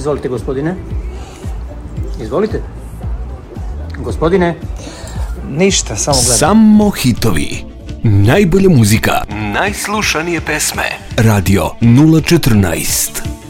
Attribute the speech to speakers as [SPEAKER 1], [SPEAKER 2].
[SPEAKER 1] Izvolite, gospodine. Izvolite. Gospodine.
[SPEAKER 2] Ništa, samo gledam.
[SPEAKER 3] Samo hitovi. Najbolja muzika. Najslušanije pesme. Radio 014.